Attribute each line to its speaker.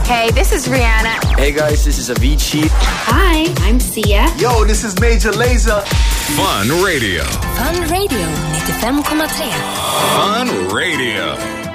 Speaker 1: Hey, this is Rihanna.
Speaker 2: Hey guys, this is Avicii.
Speaker 3: Hi, I'm Sia.
Speaker 4: Yo, this is Major Lazer.
Speaker 5: Fun Radio.
Speaker 6: Fun Radio 95,3.
Speaker 5: Fun Radio.